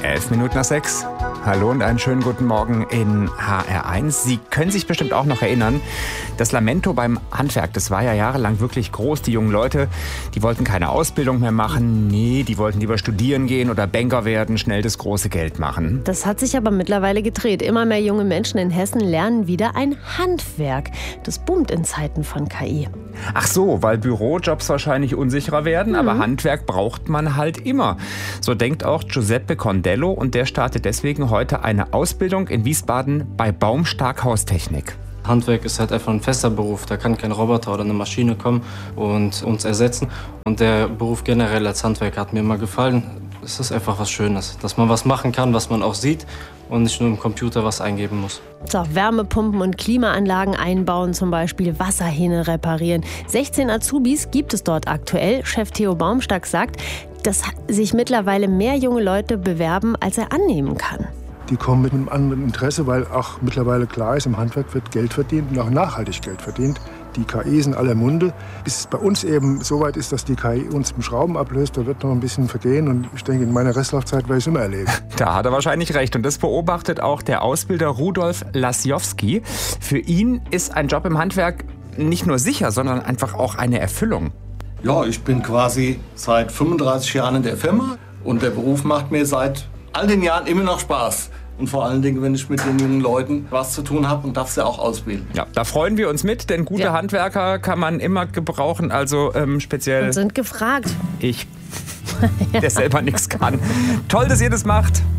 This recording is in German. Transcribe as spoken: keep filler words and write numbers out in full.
Elf Minuten nach sechs. Hallo und einen schönen guten Morgen in H R eins. Sie können sich bestimmt auch noch erinnern, das Lamento beim Handwerk, das war ja jahrelang wirklich groß. Die jungen Leute, die wollten keine Ausbildung mehr machen. Nee, die wollten lieber studieren gehen oder Banker werden, schnell das große Geld machen. Das hat sich aber mittlerweile gedreht. Immer mehr junge Menschen in Hessen lernen wieder ein Handwerk. Das boomt in Zeiten von K I. Ach so, weil Bürojobs wahrscheinlich unsicherer werden, mhm. aber Handwerk braucht man halt immer. So denkt auch Giuseppe Condello und der startet deswegen heute eine Ausbildung in Wiesbaden bei Baumstark Haustechnik. Handwerk ist halt einfach ein fester Beruf. Da kann kein Roboter oder eine Maschine kommen und uns ersetzen. Und der Beruf generell als Handwerker hat mir immer gefallen. Es ist einfach was Schönes, dass man was machen kann, was man auch sieht und nicht nur im Computer was eingeben muss. So, Wärmepumpen und Klimaanlagen einbauen, zum Beispiel Wasserhähne reparieren. sechzehn Azubis gibt es dort aktuell. Chef Theo Baumstark sagt, dass sich mittlerweile mehr junge Leute bewerben, als er annehmen kann. Die kommen mit einem anderen Interesse, weil auch mittlerweile klar ist, im Handwerk wird Geld verdient und auch nachhaltig Geld verdient. Die K I ist in aller Munde. Bis es bei uns eben so weit ist, dass die K I uns im Schrauben ablöst, da wird noch ein bisschen vergehen. Und ich denke, in meiner Restlaufzeit werde ich es immer erleben. Da hat er wahrscheinlich recht. Und das beobachtet auch der Ausbilder Rudolf Lasjowski. Für ihn ist ein Job im Handwerk nicht nur sicher, sondern einfach auch eine Erfüllung. Ja, ich bin quasi seit fünfunddreißig Jahren in der Firma. Und der Beruf macht mir seit all den Jahren immer noch Spaß. Und vor allen Dingen, wenn ich mit den jungen Leuten was zu tun habe und darf sie auch ausbilden. Ja, da freuen wir uns mit, denn gute ja. Handwerker kann man immer gebrauchen, also ähm, speziell... Und sind gefragt. Ich, der selber nichts kann. Toll, dass ihr das macht.